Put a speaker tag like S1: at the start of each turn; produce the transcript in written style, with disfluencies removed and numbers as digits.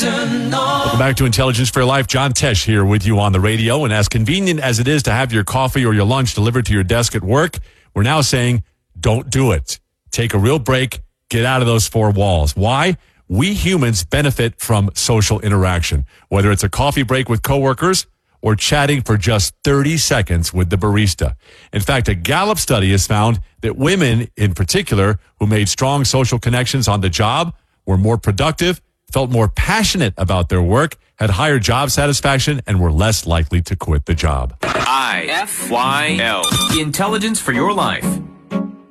S1: Welcome back to Intelligence for Your Life. John Tesh here with you on the radio. And as convenient as it is to have your coffee or your lunch delivered to your desk at work, we're now saying don't do it. Take a real break. Get out of those four walls. Why? We humans benefit from social interaction, whether it's a coffee break with coworkers or chatting for just 30 seconds with the barista. In fact, a Gallup study has found that women in particular who made strong social connections on the job were more productive, felt more passionate about their work, had higher job satisfaction, and were less likely to quit the job.
S2: IFYL. Intelligence for Your Life.